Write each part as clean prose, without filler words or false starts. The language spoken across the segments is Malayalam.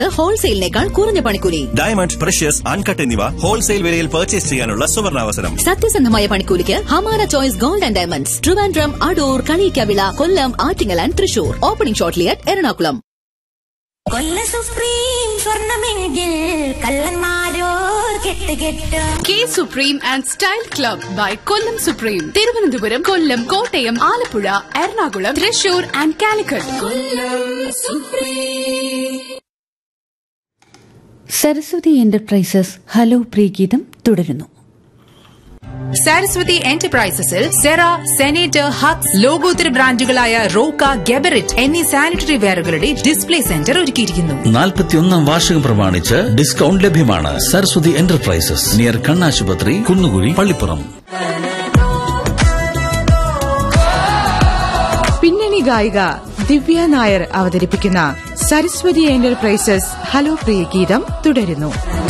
ഹോൾസെയിലിനേക്കാൾ കുറഞ്ഞ പണിക്കൂലി. ഡയമണ്ട്, പ്രഷ്യസ്, അൺകട്ട് എന്നിവ ഹോൾസെയിൽ വിലയിൽ പർച്ചേസ് ചെയ്യാനുള്ള സുവർണാവസരം. സത്യസന്ധമായ പണിക്കൂലിക്ക് Hamara choice gold and diamonds, Trivandrum, Adoor, Kaliyikkavila, Kollam, Attingal and Thrissur. Opening shortly at Ernakulam. കൊല്ല supreme സ്വർണമെങ്കിൽ കള്ളന്മാരോർ കെട്ടുകെട്ട്. K supreme and style club by Kollam supreme. Thiruvananthapuram, Kollam, Kottayam, Alappuzha, Ernakulam, Thrissur and Calicut. Saraswati enterprises hello Priyageetham തുടരുന്നു. സരസ്വതി എന്റർപ്രൈസസിൽ സെറ, സെനേറ്റർ, ഹക്സ്, ലോകോത്തര ബ്രാൻഡുകളായ റോക്ക, ഗെബറിറ്റ് എന്നീ സാനിറ്ററി വെയറുകളുടെ ഡിസ്പ്ലേ സെന്റർ ഒരുക്കിയിരിക്കുന്നു. 41 വാർഷികം പ്രമാണിച്ച് ഡിസ്കൗണ്ട് ലഭ്യമാണ്. സരസ്വതി എന്റർപ്രൈസസ്, നിയർ കണ്ണാശുപത്രി, കുന്നുകുഴി, പള്ളിപ്പുറം. പിന്നണി ഗായിക ദിവ്യ നായർ അവതരിപ്പിക്കുന്ന സരസ്വതി എന്റർപ്രൈസസ് ഹലോ പ്രിയ ഗീതം തുടരുന്നു.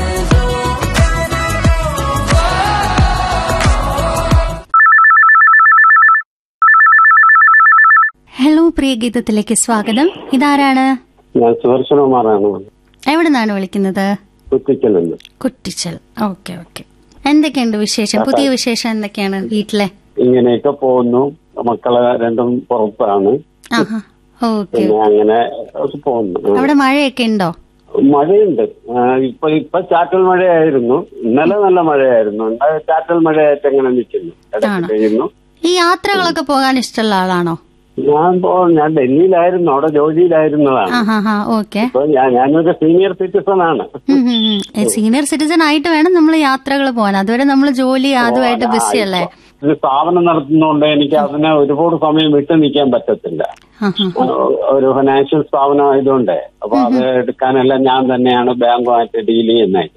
ഹലോ പ്രിയ ഗീതത്തിലേക്ക് സ്വാഗതം. ഇതാരാണ്? ഞാൻ സുദർശനകുമാറാണ്. എവിടെ നിന്നാണ് വിളിക്കുന്നത്? കുറ്റിച്ചൽ. Okay okay. എന്തൊക്കെയുണ്ട് വിശേഷം? പുതിയ വിശേഷം എന്തൊക്കെയാണ് വീട്ടിലെ? ഇങ്ങനെയൊക്കെ പോകുന്നു. മക്കളെ രണ്ടും പുറത്താണ്. ഓക്കെ. അങ്ങനെ പോകുന്നു. അവിടെ മഴയൊക്കെ ഉണ്ടോ? മഴയുണ്ട്. ഇപ്പൊ ചാറ്റൽ മഴയായിരുന്നു. ഇന്നലെ നല്ല മഴയായിരുന്നു. ചാറ്റൽ മഴയായിട്ട് എങ്ങനെ നിൽക്കുന്നു, ഇടയ്ക്ക് പെയ്യുന്നു. ഈ യാത്രകളൊക്കെ പോകാൻ ഇഷ്ടമുള്ള ആളാണോ? ഞാൻ ഡൽഹിയിലായിരുന്നു, അവിടെ ജോലിയിലായിരുന്നതാണ്. ഇപ്പൊ ഞാനൊരു സീനിയർ സിറ്റിസൺ ആണ്. സീനിയർ സിറ്റിസൺ ആയിട്ട് വേണം നമ്മൾ യാത്രകൾ പോകാൻ. അതുവരെ നമ്മൾ ജോലി അതുമായിട്ട് ബിസി അല്ലേ? ഒരു സ്ഥാപനം നടത്തുന്നതുകൊണ്ട് എനിക്ക് അതിനെ ഒരുപാട് സമയം വിട്ടു നിൽക്കാൻ പറ്റത്തില്ല. ഒരു ഫിനാൻഷ്യൽ സ്ഥാപനം ആയതുകൊണ്ട് അപ്പൊ അത് എടുക്കാനെല്ലാം ഞാൻ തന്നെയാണ് ബാങ്കുമായിട്ട് ഡീൽ ചെയ്യുന്നത്.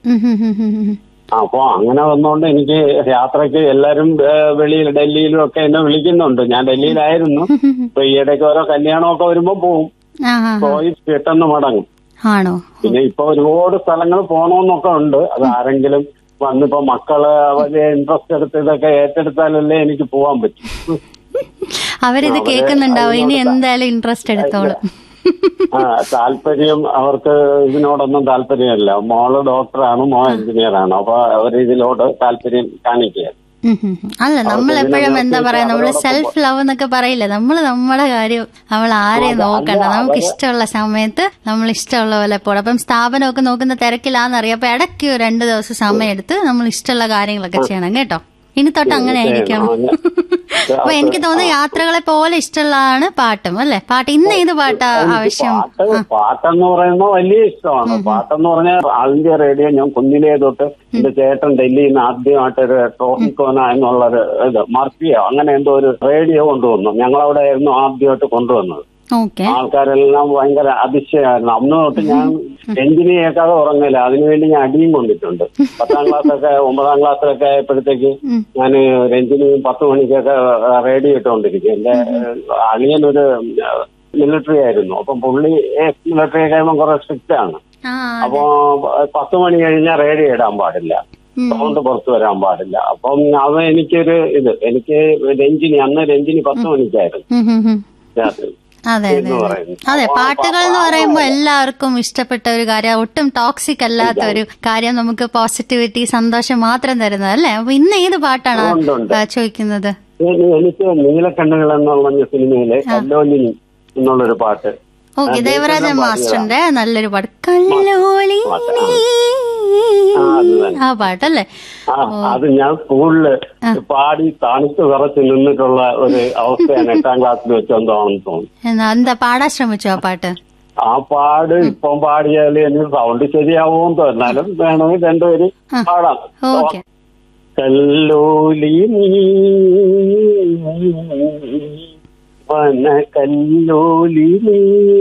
അപ്പൊ അങ്ങനെ വന്നോണ്ട് എനിക്ക് യാത്രയ്ക്ക് എല്ലാരും വെളിയിൽ ഡൽഹിയിലും ഒക്കെ എന്നെ വിളിക്കുന്നുണ്ട്. ഞാൻ ഡൽഹിയിലായിരുന്നു. ഇപ്പൊ ഈയിടയ്ക്ക് ഓരോ കല്യാണമൊക്കെ വരുമ്പോ പോവും, പോയി പെട്ടെന്ന് മടങ്ങും. പിന്നെ ഇപ്പൊ ഒരുപാട് സ്ഥലങ്ങൾ പോണോന്നൊക്കെ ഉണ്ട്. അത് ആരെങ്കിലും വന്നിപ്പോ മക്കള് വലിയ ഇൻട്രസ്റ്റ് എടുത്ത് ഇതൊക്കെ ഏറ്റെടുത്താലല്ലേ എനിക്ക് പോവാൻ പറ്റും. അവരിത് കേൾക്കുന്നുണ്ടാവും, ഇനി എന്തായാലും ഇൻട്രസ്റ്റ് എടുത്തോളും. താല്പര്യം അവർക്ക് ഇതിനോടൊന്നും താല്പര്യമല്ല. മോള് ഡോക്ടറാണ്, മോൻ എഞ്ചിനീയറാണ്. അപ്പൊ അവർ ഇതിലോട് താല്പര്യം കാണിക്കുകയാണ്. അല്ല, നമ്മൾ എപ്പോഴും എന്താ പറയാ, നമ്മള് സെൽഫ് ലവ് എന്നൊക്കെ പറയില്ലേ, നമ്മള് നമ്മുടെ കാര്യം നമ്മൾ ആരെയും നോക്കണ്ട. നമുക്ക് ഇഷ്ടമുള്ള സമയത്ത് നമ്മൾ ഇഷ്ടമുള്ള പോലെ പോകണം. അപ്പം സ്ഥാപനമൊക്കെ നോക്കുന്ന തിരക്കിലാന്നറിയാം. അപ്പൊ ഇടയ്ക്ക് 2 ദിവസം സമയം എടുത്ത് നമ്മൾ ഇഷ്ടമുള്ള കാര്യങ്ങളൊക്കെ ചെയ്യണം കേട്ടോ. ഇനി തൊട്ട് അങ്ങനെ ആയിരിക്കണം. അപ്പൊ എനിക്ക് തോന്നുന്നു യാത്രകളെ പോലെ ഇഷ്ടമുള്ളതാണ് പാട്ടും അല്ലെ? പാട്ട് ഇന്ന് ഏത് പാട്ടാ ആവശ്യം? പാട്ടെന്ന് പറയുമ്പോൾ വലിയ ഇഷ്ടമാണ്. പാട്ടെന്ന് പറഞ്ഞാൽ ആളിന്റെ റേഡിയോ ഞാൻ കുഞ്ഞിലേ തൊട്ട് എന്റെ ചേട്ടൻ ഡൽഹിയിൽ നിന്ന് ആദ്യമായിട്ടൊരു ട്രോഫിക്കോന എന്നുള്ളൊരു ഇത് മർഫിയോ അങ്ങനെ എന്തോ ഒരു റേഡിയോ കൊണ്ടുവന്നു. ഞങ്ങളവിടെ ആയിരുന്നു ആദ്യമായിട്ട് കൊണ്ടുവന്നത്. ആൾക്കാരെല്ലാം ഭയങ്കര അതിശയമായിരുന്നു. അന്ന് തൊട്ട് ഞാൻ എഞ്ചിന് കേൾക്കാതെ ഉറങ്ങില്ല. അതിനുവേണ്ടി ഞാൻ അടിയും കൊണ്ടിട്ടുണ്ട്. 10ാം ക്ലാസ്സൊക്കെ 9ാം ക്ലാസ്സിലൊക്കെ ആയപ്പോഴത്തേക്ക് ഞാൻ രഞ്ജിനി 10 മണിക്കൊക്കെ റേഡിയോ ഇട്ടുകൊണ്ടിരിക്കും. എന്റെ അളിയനൊരു മിലിറ്ററി ആയിരുന്നു. അപ്പം പുള്ളി മിലിറ്ററി ഒക്കെ ആകുമ്പോൾ കുറെ സ്ട്രിക്റ്റ് ആണ്. അപ്പൊ 10 മണി കഴിഞ്ഞാൽ റേഡിയോ ഇടാൻ പാടില്ല, സൗണ്ട് പുറത്തു വരാൻ പാടില്ല. അപ്പം അത് എനിക്കൊരു ഇത്, എനിക്ക് അന്ന് രഞ്ജിനി 10 മണിക്കായിരുന്നു രാത്രി. അതെ പാട്ടുകൾ എന്ന് പറയുമ്പോൾ എല്ലാവർക്കും ഇഷ്ടപ്പെട്ട ഒരു കാര്യം, ഒട്ടും ടോക്സിക് അല്ലാത്ത ഒരു കാര്യം, നമുക്ക് പോസിറ്റിവിറ്റി സന്തോഷം മാത്രം തരുന്നത് അല്ലേ? അപ്പൊ ഇന്ന് ഏത് പാട്ടാണ് ചോദിക്കുന്നത്? എനിക്ക് നീലക്കണ്ണുകൾ എന്നുള്ള സിനിമയിലെ കല്ലോലിനി എന്നുള്ളൊരു പാട്ട്. ഓക്കെ, ദേവരാജൻ മാസ്റ്ററിന്റെ നല്ലൊരു പാട്ട് കല്ലോലിനി, ആ പാട്ടല്ലേ? അത് ഞാൻ സ്കൂളില് പാടി തണുത്ത് വിറച്ച് നിന്നിട്ടുള്ള ഒരു അവസ്ഥയാണ് 8ാം ക്ലാസ്സിൽ വെച്ചെന്തോണെന്ന് തോന്നുന്നു. എന്താ പാടാൻ ശ്രമിച്ചോ ആ പാട്ട്? ആ പാട് ഇപ്പം പാടിയാല് എനിക്ക് സൗണ്ട് ശരിയാവുമെന്ന് തോന്നാലും വേണമെങ്കിൽ 2 പേര് പാടാം. കല്ലോലിനി വന കല്ലോലിനി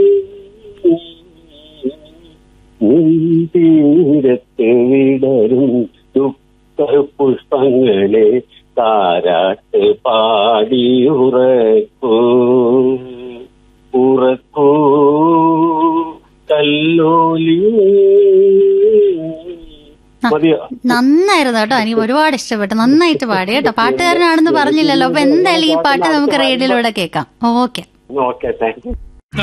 തീരത്ത് വിടരും പുഷ്പങ്ങളെ താരാട്ട് പാടി ഉറക്കൂ ഉറക്കൂ കല്ലോലി. നന്നായിരുന്നു കേട്ടോ, എനിക്ക് ഒരുപാട് ഇഷ്ടപ്പെട്ടു. നന്നായിട്ട് പാടി കേട്ടോ. പാട്ടുകാരനാണെന്ന് പറഞ്ഞില്ലല്ലോ. അപ്പൊ എന്തായാലും ഈ പാട്ട് നമുക്ക് റേഡിയോയിലൂടെ കേൾക്കാം. Okay okay, thank you.